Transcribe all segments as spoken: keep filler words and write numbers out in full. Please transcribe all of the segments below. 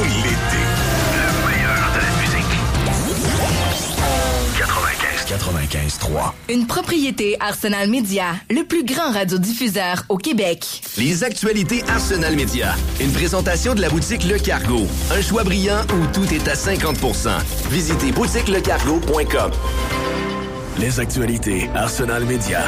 l'été. Le meilleur de la musique. quatre-vingt-quinze quatre-vingt-quinze trois. Une propriété Arsenal Media, le plus grand radiodiffuseur au Québec. Les actualités Arsenal Media. Une présentation de la boutique Le Cargo. Un choix brillant où tout est à cinquante pour cent. Visitez boutique le cargo point com. Les actualités Arsenal Media.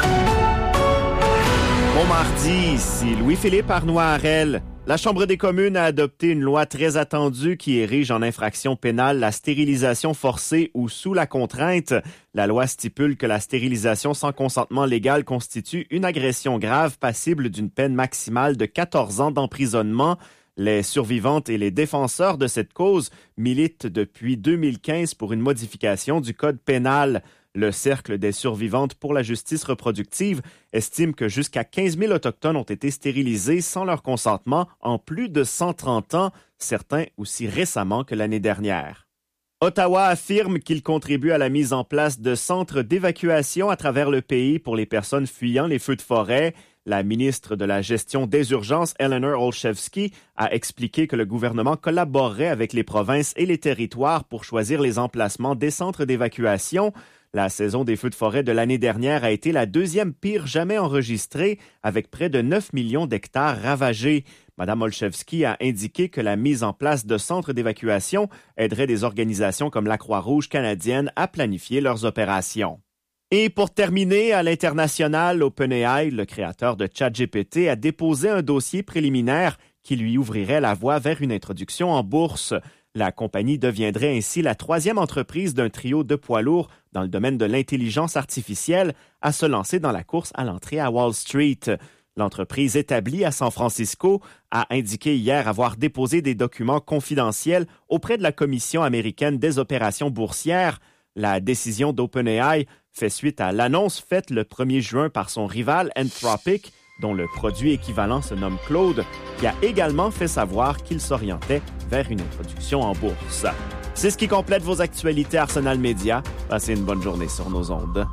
Bon mardi, ici Louis-Philippe Arnois-Harel. La Chambre des communes a adopté une loi très attendue qui érige en infraction pénale la stérilisation forcée ou sous la contrainte. La loi stipule que la stérilisation sans consentement légal constitue une agression grave passible d'une peine maximale de quatorze ans d'emprisonnement. Les survivantes et les défenseurs de cette cause militent depuis deux mille quinze pour une modification du code pénal. Le Cercle des survivantes pour la justice reproductive estime que jusqu'à quinze mille Autochtones ont été stérilisés sans leur consentement en plus de cent trente ans, certains aussi récemment que l'année dernière. Ottawa affirme qu'il contribue à la mise en place de centres d'évacuation à travers le pays pour les personnes fuyant les feux de forêt. La ministre de la Gestion des urgences, Eleanor Olszewski, a expliqué que le gouvernement collaborerait avec les provinces et les territoires pour choisir les emplacements des centres d'évacuation. La saison des feux de forêt de l'année dernière a été la deuxième pire jamais enregistrée, avec près de neuf millions d'hectares ravagés. Mme Olszewski a indiqué que la mise en place de centres d'évacuation aiderait des organisations comme la Croix-Rouge canadienne à planifier leurs opérations. Et pour terminer, à l'international, OpenAI, le créateur de ChatGPT, a déposé un dossier préliminaire qui lui ouvrirait la voie vers une introduction en bourse. La compagnie deviendrait ainsi la troisième entreprise d'un trio de poids lourds dans le domaine de l'intelligence artificielle à se lancer dans la course à l'entrée à Wall Street. L'entreprise établie à San Francisco a indiqué hier avoir déposé des documents confidentiels auprès de la Commission américaine des opérations boursières. La décision d'OpenAI fait suite à l'annonce faite le premier juin par son rival Anthropic, dont le produit équivalent se nomme Claude, qui a également fait savoir qu'il s'orientait vers une introduction en bourse. C'est ce qui complète vos actualités Arsenal Media. Passez une bonne journée sur nos ondes.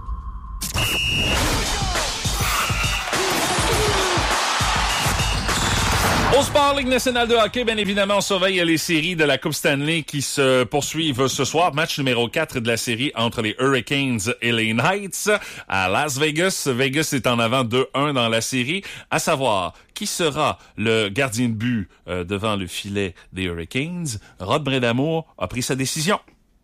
Au sport, Ligue nationale de hockey, bien évidemment, on surveille les séries de la Coupe Stanley qui se poursuivent ce soir. Match numéro quatre de la série entre les Hurricanes et les Knights à Las Vegas. Vegas est en avant deux un dans la série. À savoir, qui sera le gardien de but euh, devant le filet des Hurricanes? Rod Brindamour a pris sa décision.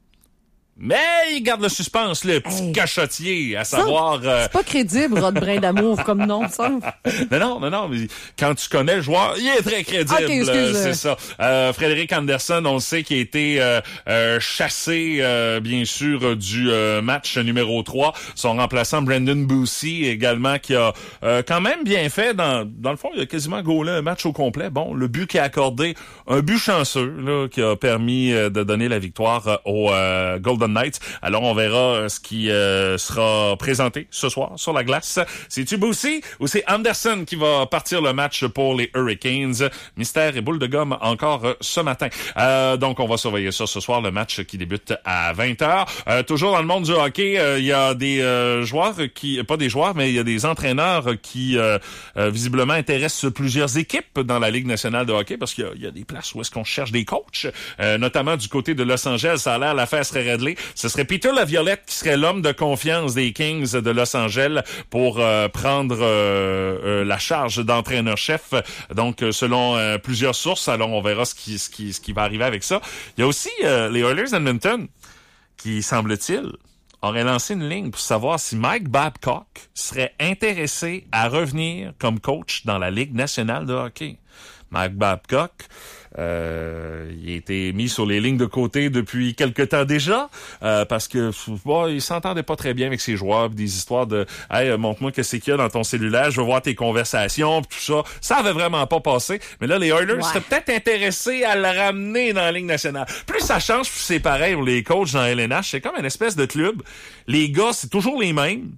Mais il garde le suspense, le petit hey. cachotier, à savoir... Ça, c'est pas crédible, Rod Brindamour, comme nom, ça. non, non, non, non, mais quand tu connais le joueur, il est très crédible, okay, euh, c'est ça. Euh, Frédéric Anderson, on le sait, qui a été euh, euh, chassé, euh, bien sûr, du euh, match numéro trois. Son remplaçant, Brendan Boussy, également, qui a euh, quand même bien fait. Dans, dans le fond, il a quasiment gaulé un match au complet. Bon, le but qui a accordé, un but chanceux, là, qui a permis euh, de donner la victoire euh, au euh, Golden Knights. Alors, on verra ce qui euh, sera présenté ce soir sur la glace. C'est-tu Boussy ou c'est Anderson qui va partir le match pour les Hurricanes? Mystère et boule de gomme encore euh, ce matin. Euh, donc, on va surveiller ça ce soir, le match qui débute à vingt heures. Euh, toujours dans le monde du hockey, il euh, y a des euh, joueurs qui... Pas des joueurs, mais il y a des entraîneurs qui, euh, euh, visiblement, intéressent plusieurs équipes dans la Ligue nationale de hockey parce qu'il y a, il y a des places où est-ce qu'on cherche des coachs, euh, notamment du côté de Los Angeles. Ça a l'air, l'affaire serait réglée. Ce serait Peter Laviolette qui serait l'homme de confiance des Kings de Los Angeles pour euh, prendre euh, euh, la charge d'entraîneur-chef. Donc, euh, selon euh, plusieurs sources, alors on verra ce qui, ce qui, ce qui va arriver avec ça. Il y a aussi euh, les Oilers d'Edmonton qui, semble-t-il, auraient lancé une ligne pour savoir si Mike Babcock serait intéressé à revenir comme coach dans la Ligue nationale de hockey. Mike Babcock, euh, il a été mis sur les lignes de côté depuis quelque temps déjà, euh, parce que bon, il s'entendait pas très bien avec ses joueurs, des histoires de « Hey, montre-moi qu'est-ce qu'il y a dans ton cellulaire, je veux voir tes conversations », tout ça. Ça avait vraiment pas passé. Mais là, les Oilers ouais. seraient peut-être intéressés à le ramener dans la Ligue nationale. Plus ça change, plus c'est pareil pour les coachs dans L N H. C'est comme une espèce de club. Les gars, c'est toujours les mêmes.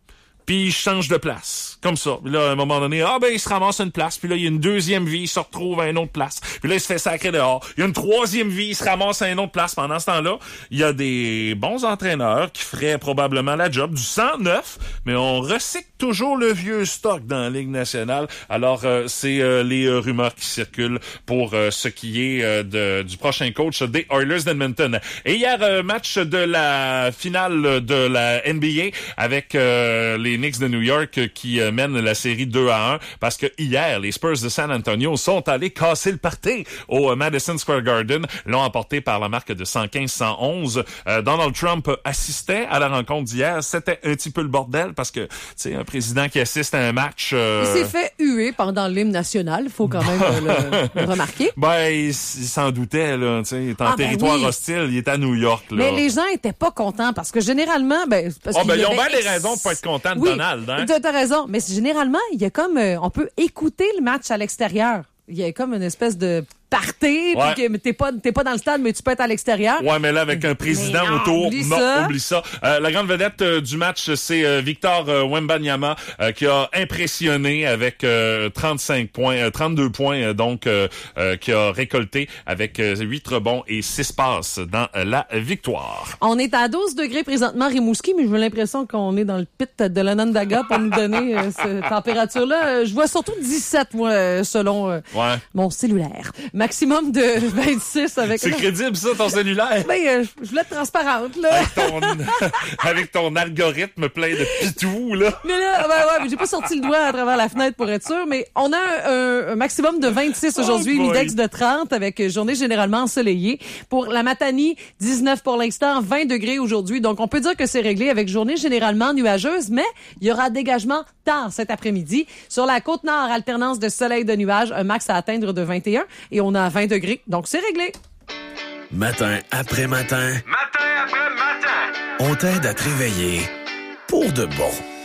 puis il change de place. Comme ça. Puis là, à un moment donné, ah ben il se ramasse une place, puis là, il y a une deuxième vie, il se retrouve à une autre place. Puis là, il se fait sacrer dehors. Il y a une troisième vie, il se ramasse à une autre place. Pendant ce temps-là, il y a des bons entraîneurs qui feraient probablement la job, du sang neuf, mais on recycle toujours le vieux stock dans la Ligue nationale. Alors, euh, c'est euh, les euh, rumeurs qui circulent pour euh, ce qui est euh, de, du prochain coach des Oilers d'Edmonton. Et hier, euh, match de la finale de la N B A avec euh, les Knicks de New York qui euh, mènent la série deux à un parce que hier, les Spurs de San Antonio sont allés casser le party au euh, Madison Square Garden, l'ont emporté par la marque de cent quinze à cent onze. Euh, Donald Trump assistait à la rencontre d'hier. C'était un petit peu le bordel parce que, tu sais, un président qui assiste à un match... Euh... Il s'est fait huer pendant l'hymne national, il faut quand même le, le remarquer. Ben, il, il s'en doutait, là, tu sais, il est en ah, territoire ben oui. hostile, il est à New York, là. Mais les gens étaient pas contents parce que généralement, ben, parce oh, ben, ils ont bien ex... des raisons de pas être contents de oui, Donald, hein. T'as, t'as raison, mais généralement, il y a comme, euh, on peut écouter le match à l'extérieur. Il y a comme une espèce de party, ouais. puis que t'es pas, t'es pas dans le stade, mais tu peux être à l'extérieur. Ouais, mais là, avec un président non, autour, oublie non, ça. oublie ça. Euh, la grande vedette euh, du match, c'est euh, Victor euh, Wembanyama, euh, qui a impressionné avec euh, trente-cinq points, euh, trente-deux points, euh, donc, euh, euh, qui a récolté avec euh, huit rebonds et six passes dans euh, la victoire. On est à douze degrés présentement, Rimouski, mais j'ai l'impression qu'on est dans le pit de l'Onondaga pour nous donner euh, cette température-là. Je vois surtout dix-sept, moi, selon euh, ouais. mon cellulaire. Maximum de vingt-six avec... C'est crédible, ça, ton cellulaire? Ben, euh, je voulais être transparente, là. Avec ton, avec ton algorithme plein de pitous, là. Mais là, ben ouais, mais j'ai pas sorti le doigt à travers la fenêtre pour être sûr, mais on a un, un maximum de vingt-six aujourd'hui, oh l'index de trente avec journée généralement ensoleillée. Pour la Matanie, dix-neuf pour l'instant, vingt degrés aujourd'hui. Donc, on peut dire que c'est réglé avec journée généralement nuageuse, mais il y aura dégagement tard cet après-midi. Sur la côte nord, alternance de soleil et de nuages, un max à atteindre de vingt et un et on a vingt degrés. Donc, c'est réglé. Matin après matin. Matin après matin. On t'aide à te réveiller pour de bon.